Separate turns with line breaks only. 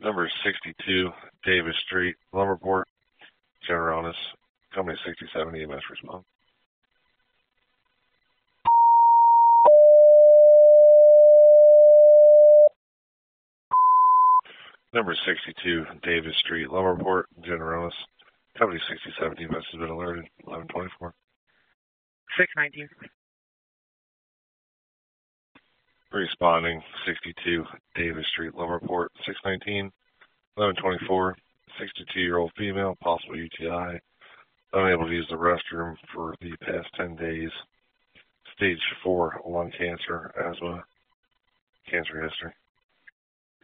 Number 62, Davis Street, Lumberport, General Illness, Company 67 EMS respond. Number 62, Davis Street, Lumberport, General Illness, Company 67 EMS has been alerted, 1124.
619.
Responding, 62, Davis Street, Lumberport, 619, 1124, 62-year-old female, possible UTI, unable to use the restroom for the past 10 days, stage 4 lung cancer, asthma, cancer history.